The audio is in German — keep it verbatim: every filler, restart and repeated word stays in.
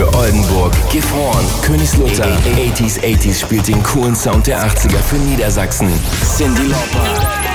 für Oldenburg, Gifhorn, Königslutter. achtziger achtziger spielt den coolen Sound der achtziger für Niedersachsen. Cyndi Lauper.